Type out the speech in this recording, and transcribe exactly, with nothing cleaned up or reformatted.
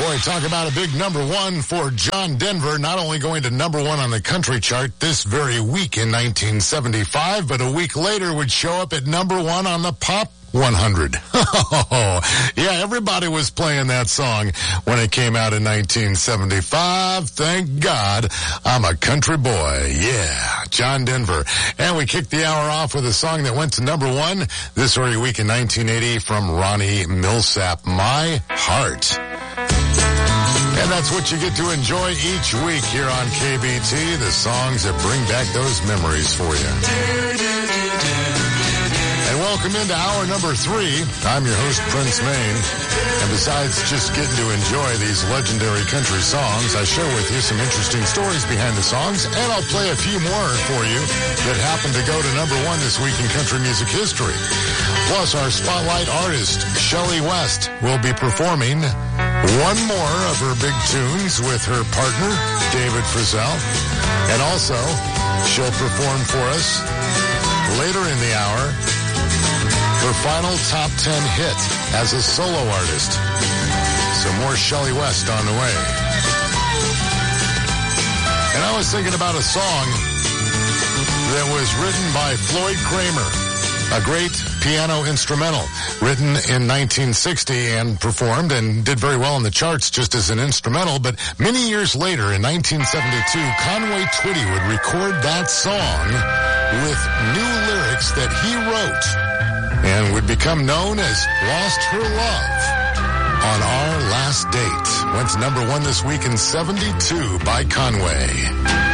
Boy, talk about a big number one for John Denver, not only going to number one on the country chart this very week in nineteen seventy-five, but a week later would show up at number one on the pop one hundred. Yeah, everybody was playing that song when it came out in nineteen seventy-five. Thank God I'm a country boy. Yeah, John Denver. And we kicked the hour off with a song that went to number one this very week in nineteen eighty from Ronnie Milsap, My Heart. And that's what you get to enjoy each week here on K B T, the songs that bring back those memories for you. And welcome into hour number three. I'm your host, Prince Maine. And besides just getting to enjoy these legendary country songs, I share with you some interesting stories behind the songs, and I'll play a few more for you that happen to go to number one this week in country music history. Plus, our spotlight artist, Shelley West, will be performing one more of her big tunes with her partner, David Frizzell. And also, she'll perform for us later in the hour her final top ten hit as a solo artist. So more Shelley West on the way. And I was thinking about a song that was written by Floyd Cramer, a great piano instrumental, written in nineteen sixty and performed and did very well in the charts just as an instrumental. But many years later, in nineteen seventy-two, Conway Twitty would record that song with new lyrics that he wrote and would become known as Lost Her Love on Our Last Date. Went to number one this week in seventy-two by Conway.